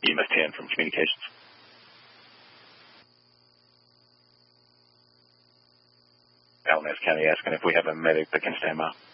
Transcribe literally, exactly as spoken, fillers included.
E M S ten from communications. Alamance County asking if we have a medic that can stand by.